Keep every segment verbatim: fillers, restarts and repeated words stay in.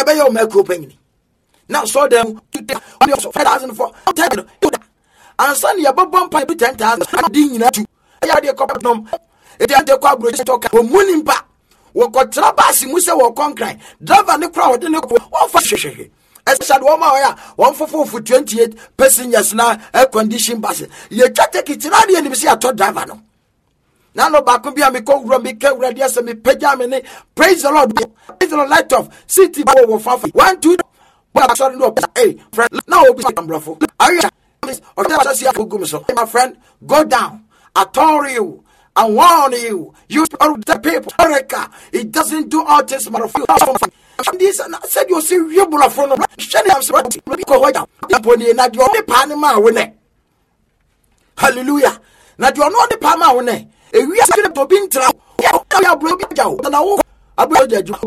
na be your macro penny. Now saw them to take five thousand for ten. And son your bomb pipe ten thousand. Ding in you. I had a couple of them. It had a couple of talk for mooning back. What got Trabasi Musa or Concrete. Driver the crowd in the one for shake. I said, one one for four for twenty eight passengers now, air condition buses. You can't take it in the end, you see a top driver. Now, no back be a me call Rummy Kell Radius and me pajamine. Praise the Lord. Praise the Lord, light of city over Fafi. One, two, but sorry, no, hey, friend, now be some ruffle. Are you or tell us for Gumso? My friend, go down. I told you. I warn you. You are the people. America. It doesn't do all this, but of you. This and I said you see you will have from Shani. I'm sorry. Go down. Not your only Panama winner. Hallelujah. Not your only Panama winner. If we are going to be trouble, we are broken down. And I will. I will judge you.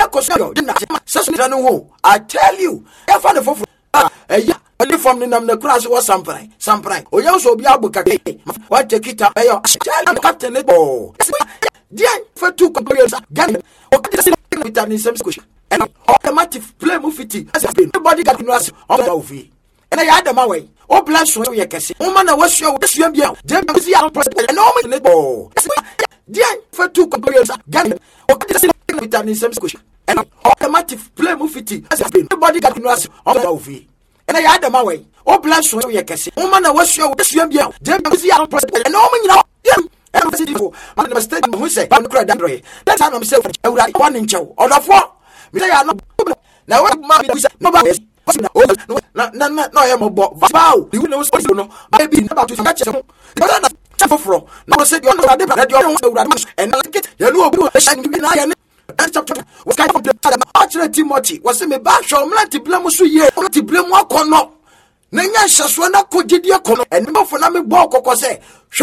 I tell you, I found a fool. Yeah. Only from the name the class was something. Something. Oh, you also be able to why take it up? I tell you, Captain. Oh, dear, for two companies, Gannon, or with an some squishy. And automatic play movie has been nobody got to us on the movie. And I had them away. Oh, bless you, you can see. Oh, man, I was sure this young girl. Then I was young president. And all my oh, dear, for two companies, Gannon, or with an some squishy. And automatic play movie has been nobody got to us on the movie. And I had them away. Oh, bless you, you can see. Oh, man, I was sure this young girl. Then I was young president. And all my know. And I was sitting I'm mistaken who say, I'm crying that way. That's how I'm self. I would like one inch or the four. Now, what man is nobody? No, no, no, no, I am a vow. You know, maybe about to catch him. Now, said you know that you don't and like it. You know, and chapter was kind of the Archer Timothy was in a bash or Mlanti Blamus year, Mlanti Blamwa Kono. Nanya Shaswana Kojidia Kono, and no for Nami Boko say,